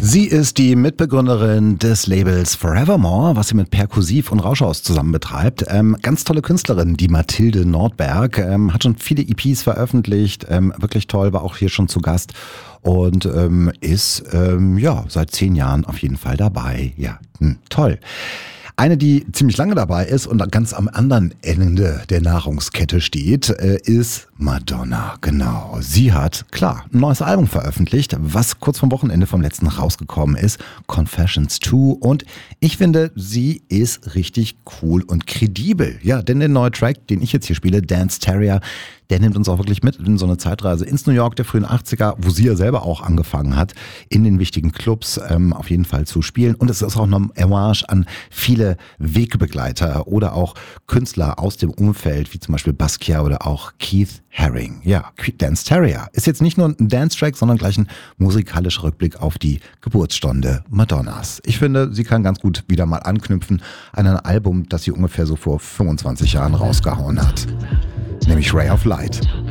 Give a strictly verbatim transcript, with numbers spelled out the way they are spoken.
Sie ist die Mitbegründerin des Labels Forevermore, was sie mit Perkussiv und Rauschhaus zusammen betreibt. Ähm, ganz tolle Künstlerin, die Mathilde Nordberg, ähm, hat schon viele E Ps veröffentlicht, ähm, wirklich toll, war auch hier schon zu Gast und ähm, ist ähm, ja seit zehn Jahren auf jeden Fall dabei. Ja, hm, toll. Eine, die ziemlich lange dabei ist und ganz am anderen Ende der Nahrungskette steht, ist Madonna. Genau. Sie hat, klar, ein neues Album veröffentlicht, was kurz vom Wochenende vom letzten rausgekommen ist, Confessions zwei. Und ich finde, sie ist richtig cool und kredibel. Ja, denn der neue Track, den ich jetzt hier spiele, Dance Terrier, der nimmt uns auch wirklich mit in so eine Zeitreise ins New York der frühen achtziger, wo sie ja selber auch angefangen hat, in den wichtigen Clubs ähm, auf jeden Fall zu spielen. Und es ist auch eine Hommage an viele Wegbegleiter oder auch Künstler aus dem Umfeld, wie zum Beispiel Basquiat oder auch Keith Haring. Ja, Dance Terrier ist jetzt nicht nur ein Dance-Track, sondern gleich ein musikalischer Rückblick auf die Geburtsstunde Madonnas. Ich finde, sie kann ganz gut wieder mal anknüpfen an ein Album, das sie ungefähr so vor fünfundzwanzig Jahren rausgehauen hat. Nämlich Ray of Light.